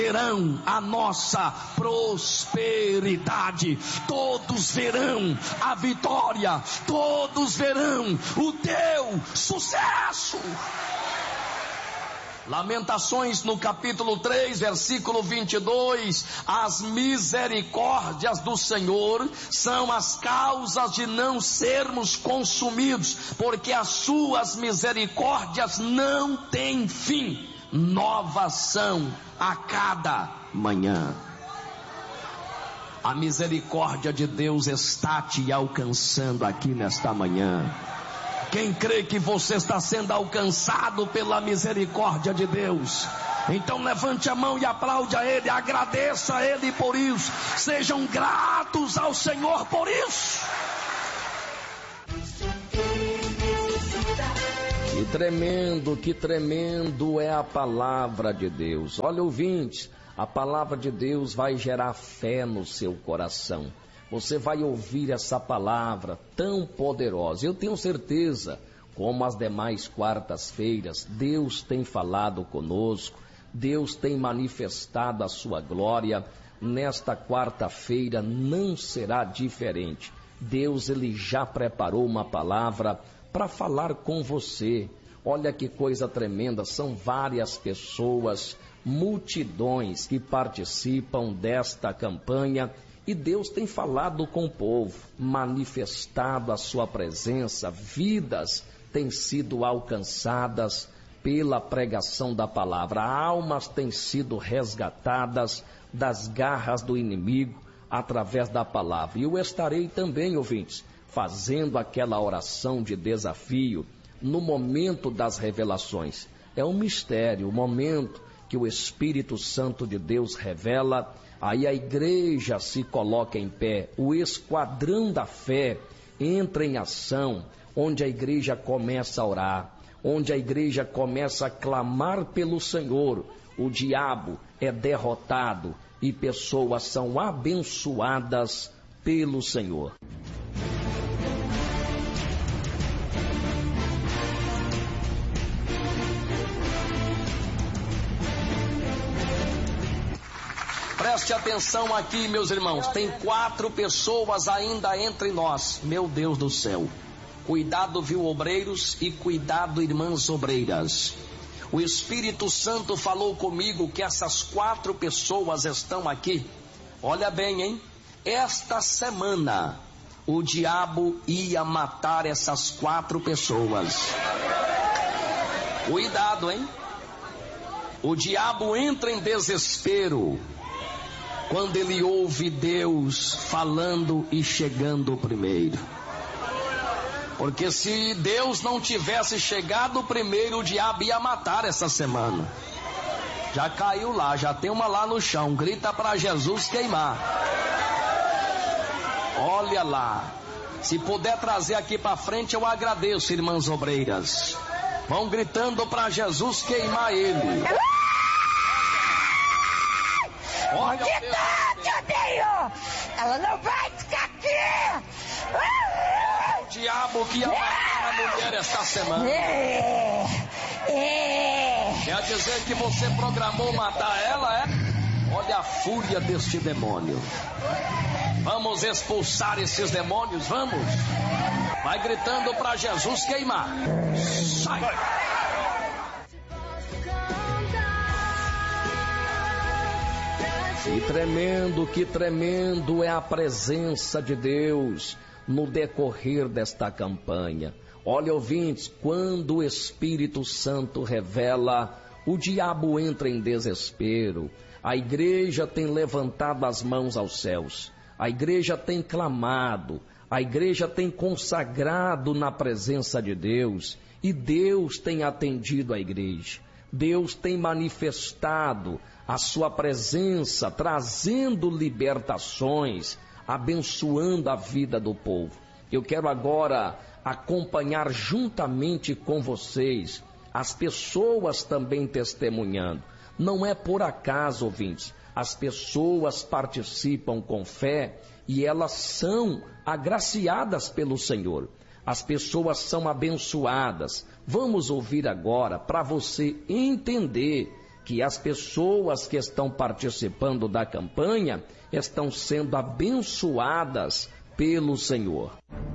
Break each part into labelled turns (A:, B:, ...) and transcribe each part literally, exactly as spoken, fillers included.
A: verão a nossa prosperidade, todos verão a vitória, todos verão o teu sucesso. Lamentações no capítulo três, versículo vinte e dois, as misericórdias do Senhor são as causas de não sermos consumidos, porque as suas misericórdias não têm fim, novas são a cada manhã. A misericórdia de Deus está te alcançando aqui nesta manhã. Quem crê que você está sendo alcançado pela misericórdia de Deus, então levante a mão e aplaude a Ele, agradeça a Ele por isso, sejam gratos ao Senhor por isso.
B: Que tremendo, que tremendo é a palavra de Deus. Olha, ouvintes, a palavra de Deus vai gerar fé no seu coração. Você vai ouvir essa palavra tão poderosa. Eu tenho certeza, como as demais quartas-feiras, Deus tem falado conosco, Deus tem manifestado a sua glória. Nesta quarta-feira não será diferente. Deus, Ele já preparou uma palavra para falar com você. Olha que coisa tremenda, são várias pessoas, multidões que participam desta campanha. E Deus tem falado com o povo, manifestado a sua presença, vidas têm sido alcançadas pela pregação da palavra, almas têm sido resgatadas das garras do inimigo através da palavra. E eu estarei também, ouvintes, fazendo aquela oração de desafio no momento das revelações. É um mistério, o momento que o Espírito Santo de Deus revela. Aí a igreja se coloca em pé, o esquadrão da fé entra em ação, onde a igreja começa a orar, onde a igreja começa a clamar pelo Senhor. O diabo é derrotado e pessoas são abençoadas pelo Senhor.
A: Preste atenção aqui, meus irmãos, tem quatro pessoas ainda entre nós, meu Deus do céu. Cuidado, viu, obreiros, e cuidado, irmãs obreiras. O Espírito Santo falou comigo que essas quatro pessoas estão aqui. Olha bem, hein? Esta semana o diabo ia matar essas quatro pessoas. Cuidado, hein? O diabo entra em desespero quando ele ouve Deus falando e chegando primeiro. Porque se Deus não tivesse chegado primeiro, o diabo ia matar essa semana. Já caiu lá, já tem uma lá no chão. Grita para Jesus queimar. Olha lá. Se puder trazer aqui para frente, eu agradeço, irmãs obreiras. Vão gritando para Jesus queimar ele.
C: Olha, onde tá, odeio? Ela não vai ficar aqui.
A: O diabo que ia matar a mulher esta semana.
C: É, é.
A: Quer dizer que você programou matar ela, é? Olha a fúria deste demônio. Vamos expulsar esses demônios, vamos. Vai gritando para Jesus queimar. Sai.
B: Que tremendo, que tremendo é a presença de Deus no decorrer desta campanha. Olha, ouvintes, quando o Espírito Santo revela, o diabo entra em desespero. A igreja tem levantado as mãos aos céus. A igreja tem clamado. A igreja tem consagrado na presença de Deus. E Deus tem atendido a igreja. Deus tem manifestado a sua presença, trazendo libertações, abençoando a vida do povo. Eu quero agora acompanhar juntamente com vocês as pessoas também testemunhando. Não é por acaso, ouvintes, as pessoas participam com fé e elas são agraciadas pelo Senhor. As pessoas são abençoadas. Vamos ouvir agora para você entender que as pessoas que estão participando da campanha estão sendo abençoadas pelo Senhor.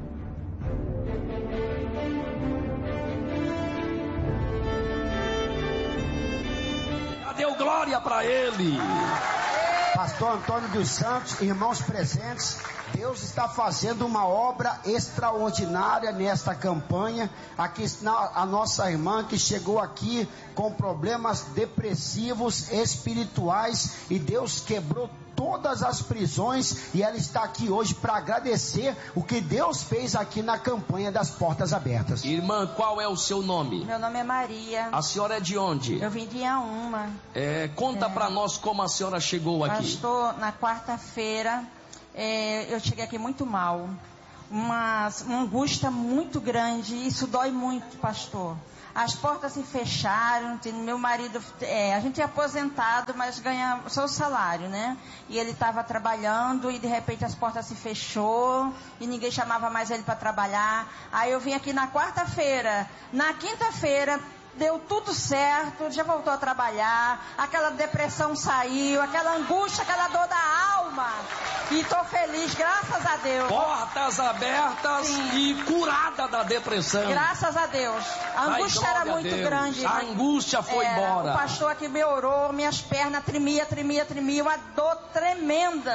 A: Deu glória para ele.
D: Pastor Antônio dos Santos, irmãos presentes, Deus está fazendo uma obra extraordinária nesta campanha. Aqui está a nossa irmã que chegou aqui com problemas depressivos, espirituais, e Deus quebrou todas as prisões, e ela está aqui hoje para agradecer o que Deus fez aqui na campanha das portas abertas.
A: Irmã, qual é o seu nome?
E: Meu nome é Maria.
A: A senhora é de onde?
E: Eu vim de Inhaúma.
A: É, conta
E: é.
A: para nós como a senhora chegou aqui.
E: Pastor, na quarta-feira, é, eu cheguei aqui muito mal. Uma, uma angústia muito grande, isso dói muito, pastor. As portas se fecharam, meu marido, é, a gente é aposentado, mas ganha o seu salário, né? E ele estava trabalhando e de repente as portas se fechou e ninguém chamava mais ele para trabalhar. Aí eu vim aqui na quarta-feira, na quinta-feira deu tudo certo, já voltou a trabalhar, aquela depressão saiu, aquela angústia, aquela dor da alma. E estou feliz, graças a Deus.
A: Portas abertas. Sim. E curada da depressão.
E: Graças a Deus. A angústia
A: Ai,
E: era muito grande.
A: A angústia foi
E: é,
A: embora.
E: O pastor aqui me orou, minhas pernas tremia, tremia, tremia, uma dor tremenda.